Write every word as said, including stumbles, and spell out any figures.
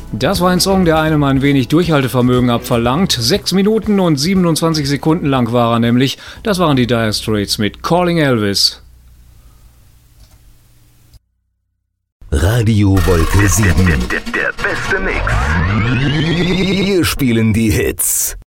Das war ein Song, der einem ein wenig Durchhaltevermögen abverlangt. Sechs Minuten und siebenundzwanzig Sekunden lang war er nämlich. Das waren die Dire Straits mit Calling Elvis. Radio Wolke sieben. Der, der, der beste Mix. Wir spielen die Hits.